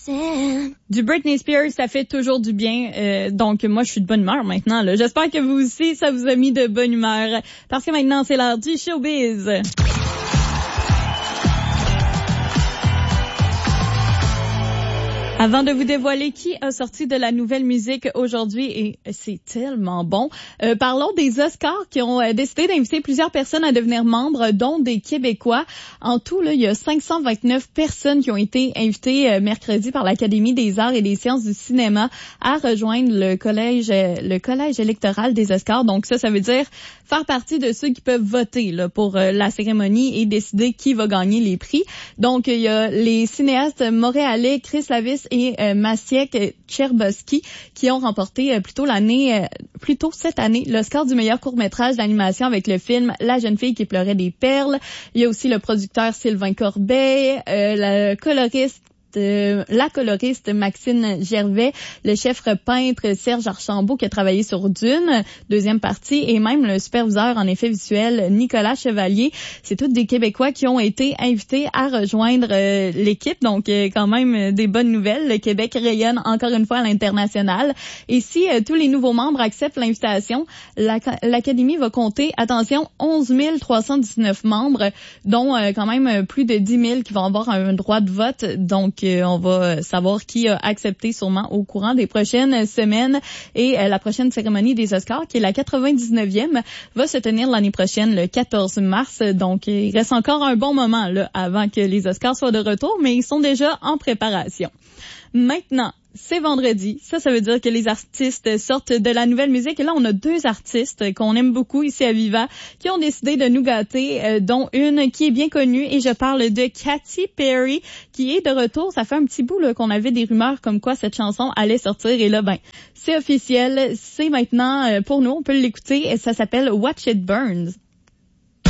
Du Britney Spears, ça fait toujours du bien. Donc, moi, je suis de bonne humeur maintenant. Là. J'espère que vous aussi, ça vous a mis de bonne humeur. Parce que maintenant, c'est l'heure du showbiz. Avant de vous dévoiler qui a sorti de la nouvelle musique aujourd'hui, et c'est tellement bon, parlons des Oscars qui ont décidé d'inviter plusieurs personnes à devenir membres, dont des Québécois. En tout, là, il y a 529 personnes qui ont été invitées mercredi par l'Académie des arts et des sciences du cinéma à rejoindre le collège électoral des Oscars. Donc ça veut dire faire partie de ceux qui peuvent voter là, pour la cérémonie et décider qui va gagner les prix. Donc il y a les cinéastes montréalais Chris Lavis et Maciek Cherboski qui ont remporté plus tôt cette année l'Oscar du meilleur court-métrage d'animation avec le film La jeune fille qui pleurait des perles. Il y a aussi le producteur Sylvain Corbeil, la coloriste Maxine Gervais, le chef peintre Serge Archambault qui a travaillé sur Dune, deuxième partie, et même le superviseur en effets visuels Nicolas Chevalier. C'est tous des Québécois qui ont été invités à rejoindre l'équipe, donc quand même des bonnes nouvelles. Le Québec rayonne encore une fois à l'international. Et si tous les nouveaux membres acceptent l'invitation, l'Académie va compter, attention, 11 319 membres, dont quand même plus de 10 000 qui vont avoir un droit de vote. Donc, on va savoir qui a accepté sûrement au courant des prochaines semaines. Et la prochaine cérémonie des Oscars, qui est la 99e, va se tenir l'année prochaine, le 14 mars. Donc, il reste encore un bon moment là avant que les Oscars soient de retour, mais ils sont déjà en préparation. Maintenant, c'est vendredi. Ça veut dire que les artistes sortent de la nouvelle musique. Et là, on a deux artistes qu'on aime beaucoup ici à Viva qui ont décidé de nous gâter, dont une qui est bien connue. Et je parle de Katy Perry qui est de retour. Ça fait un petit bout là, qu'on avait des rumeurs comme quoi cette chanson allait sortir. Et là, c'est officiel. C'est maintenant pour nous. On peut l'écouter. Et ça s'appelle Watch It Burns.